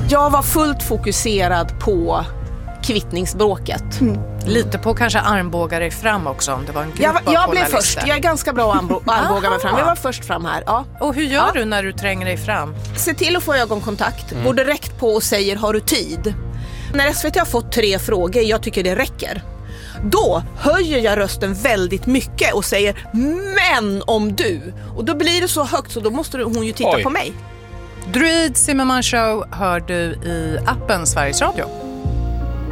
Jag var fullt fokuserad på kvittningsbråket. Lite på kanske armbågar dig fram också om det var en grupp jag blev först. Jag är ganska bra att armbåga mig fram. Jag var först fram här. Ja. Och hur gör du när du tränger dig fram? Se till att få ögonkontakt. Går direkt på och säger har du tid? När SVT har fått 3 frågor, jag tycker det räcker. Då höjer jag rösten väldigt mycket och säger men om du. Och då blir det så högt så då måste hon ju titta på mig. Druid Zimmerman Show hör du i appen Sveriges Radio.